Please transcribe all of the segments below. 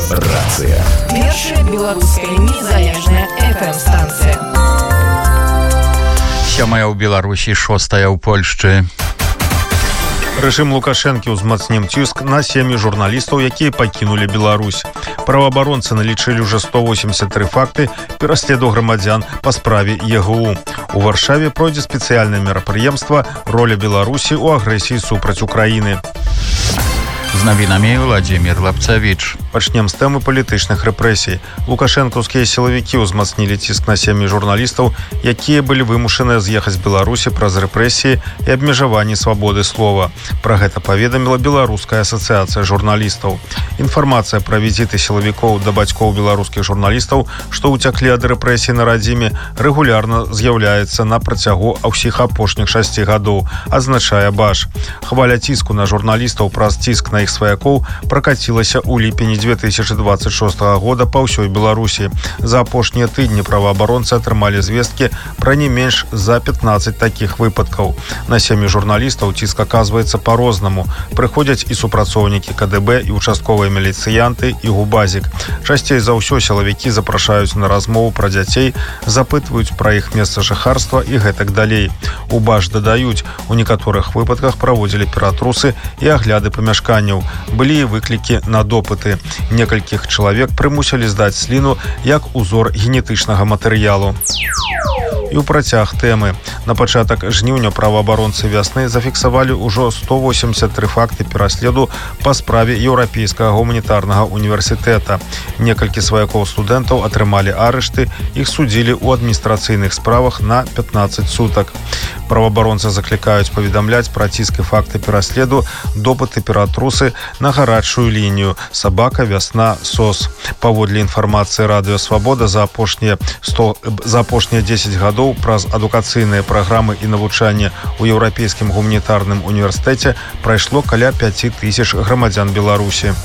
Рацыя. Першая беларуская незалежная FM-станцыя. 7 ў Беларусі, 6 ў Польшчы. Рэжым Лукашэнкі ўзмацніў ціск на сем'і журналістаў, якія пакінулі Беларусь. Праваабаронцы налічылі ўжо 183 факты пераследу грамадзян па справе ЕГУ. У Варшаве пройдзе спецыяльнае мерапрыемства «Роля Беларусі ў агрэсіі супраць Украіны». З навінамі Владзімір Лапцавіч. Пачнем з тэмы палітычных рэпрэсій. Лукашэнкаўскія сілавікі ўзмацнілі ціск на сем'і журналістаў, якія былі вымушаныя з'ехаць з Беларусі праз рэпрэсіі і абмежаванні свабоды слова. Пра гэта паведаміла Беларуская асацыяцыя журналістаў. Інфармацыя пра візіты сілавікоў да бацькоў беларускіх журналістаў, што ўцяклі ад рэпрэсій на радзіме, рэгулярна з'яўляецца на працягу ўсіх апошніх 6 гадоў, адзначае БАЖ. Хваля ціску на журналістаў праз ціск на іх сваякоў пракацілася ў ліпені 2026 года па ўсёй Беларусі. За апошнія тыдні праваабаронцы атрымалі звесткі пра не менш за 15 такіх выпадкаў. На сем'і журналістаў ціск аказваецца па-рознаму. Прыходзяць і супрацоўнікі КДБ, і участковыя міліцыянты, і губазік. Часцей за ўсё сілавікі запрашаюць на размову пра дзяцей, запытваюць пра іх месца жыхарства і гэтак далей. У БАЖ дадаюць, у некаторых выпадках праводзілі ператрусы і агляды памяшканняў. Былі і выклікі на допыты. Некалькіх чалавек прымусілі здаць сліну як узор генетычнага матэрыялу. І ў працяг тэмы. На пачатак жніўня праваабаронцы вясны зафіксавалі ўжо 183 факты пераследу па справе Еўрапейскага гуманітарнага універсітэта. Некалькі сваякоў студэнтаў атрымалі арышты, іх судзілі ў адміністрацыйных справах на 15 сутак. Праваабаронцы заклікаюць паведамляць пра ціск і факты пераследу, допыты, ператрусы на гарачую лінію «Сабака, вясна, СОС». Паводле інфармацыі Радыё Свабода за апошнія 10 гадоў праз адукацыйныя праграмы і навучанне ў Еўрапейскім гуманітарным універсітэце прайшло каля 5000 грамадзян Беларусі.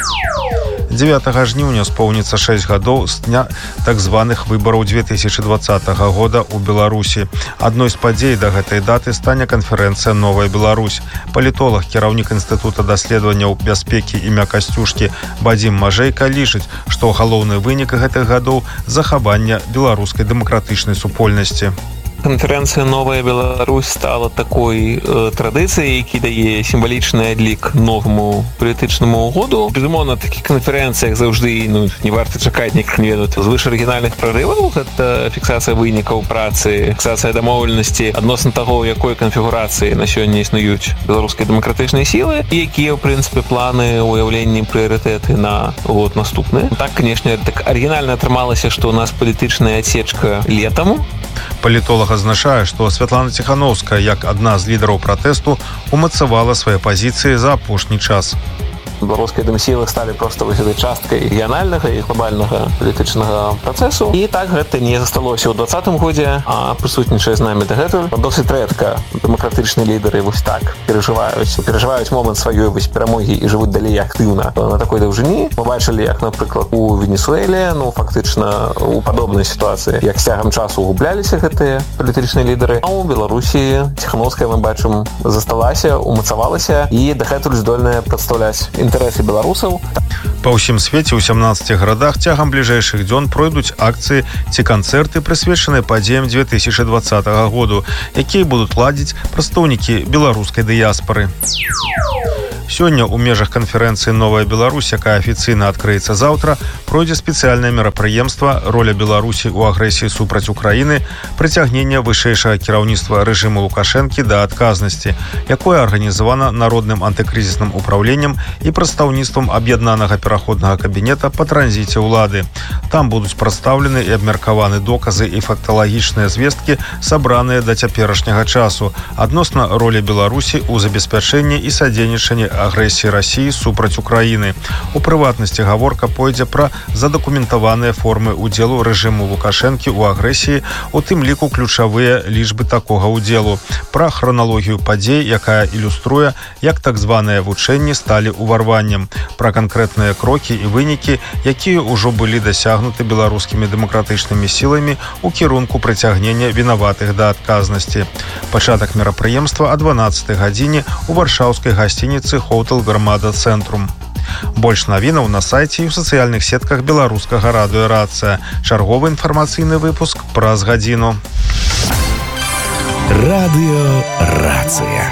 9 жніўня споўніцца 6 гадоў з дня так званых выбараў 2020 года ў Беларусі. Адной з падзей да гэтай даты стане канферэнцыя «Новая Беларусь». Палітолог, кіраўнік Інстытута даследаванняў бяспекі імя Касцюшкі Бадзім Мажэйка лічыць, што галоўны вынік гэтых гадоў – захаванне беларускай дэмакратычнай супольнасці. Конференция «Новая Беларусь» стала такой традицией, які дає символічний адлік новому політичному году. Безумовно, на таких конференціях завжди не варто чекати ніяких звиш оригінальних проривів. Це фіксація виніків праці, фіксація домовленості відносно того, якої конфігурації на сьогодні існують білоруські демократичні сили, і які, в принципі, плани, уявлені, пріоритети на год наступний. Так, звісно, так оригінально трималося, що у нас політична отсечка літом. Палітолог азначае, што Святлана Ціхановская, як адна з лідараў пратэсту, умацавала свае пазіцыі за апошні час. Беларускія дэмсілы сталі проста выглядаць часткай рэгіянальнага і глобальнага палітычнага працэсу. І так гэта не засталося ў 2020 годзе, а прысутнічае з намі дагэтуль. Досыць рэдка дэмакратычныя лідары вось так перажываюць момант сваёй перамогі і жывуць далей актыўна на такой даўжыні. Мы бачылі, як, напрыклад, у Венесуэле, фактычна у падобнай сітуацыі, як з цягам часу губляліся гэтыя палітычныя лідары. А ў Беларусі Ціхановская, мы бачым, засталася, умацавалася і дагэтуль здольная прадстаўляць інтарэсы беларусаў. Па ўсім свеце ў 17 гарадах цягам бліжэйшых дзён пройдуць акцыі ці канцэрты, прысвечаныя падзеям 2020 году, якія будуць ладзіць прадстаўнікі беларускай дыяспары. Сёння ў межах канферэнцыі «Новая Беларусь», якая афіцыйна адкрыецца заўтра, пройдзе спецыяльнае мерапрыемства «Роля Беларусі ў агрэсіі супраць Украіны», прыцягнення вышэйшага кіраўніцтва рэжыму Лукашэнкі да адказнасці, якое арганізавана Народным антыкрызісным управленнем і прадстаўніцтвам аб'яднанага пераходнага кабінета па транзіце ўлады. Там будуць прадстаўлены і абмеркаваны доказы і факталагічныя звесткі, сабраныя да цяперашняга часу, адносна ролі Беларусі ў забеспячэнні і садзейнічанні агрэсіі Расіі супраць Украіны. У прыватнасці гаворка пойдзе пра задакументаваныя формы ўдзелу рэжыму Лукашэнкі ў агрэсіі, у тым ліку ключавыя лічбы такога ўдзелу, пра храналогію падзей, якая ілюструе, як так званыя вучэнні сталі ўварваннем, пра канкрэтныя крокі і вынікі, якія ўжо былі дасягнуты беларускімі дэмакратычнымі сіламі ў кірунку прыцягнення вінаватых да адказнасці. Пачатак мерапрыемства о 12 гадзіне ў варшаўскай гасцініцы «Хотел Громада Центрум». Больш навінаў на сайце і ў сацыяльных сетках беларускага радыё «Рацыя». Чарговы інфармацыйны выпуск праз гадзіну. Радыё «Рацыя».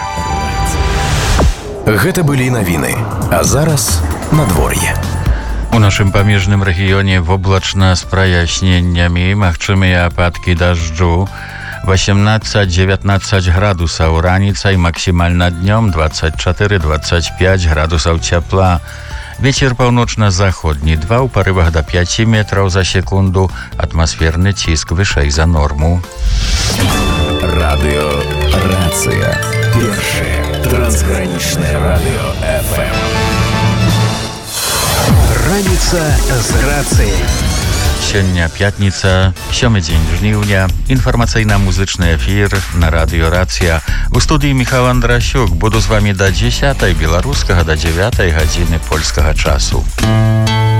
Гэта былі навіны, а зараз надвор'е. У нашым памежным рэгіёне воблачна з праясненнямі, магчымыя ападкі дажджу. 18-19 градусаў раніцай, максімальна днём 24-25 градусаў цяпла. Вецер паўночна-заходні 2 ў парывах да 5 метраў за секунду, атмасферны ціск вышэй за норму. Радыё «Рацыя». Першае трансгранічнае радыё FM. Раніца з рацыяй. Сёння пятніца, 7 дзень жніўня, інфармацыйна-музычны эфір на радыё «Рацыя». У студыі Міхал Андрасюк. Буду з вамі да 10 беларускага, да 9 гадзіны польскага часу.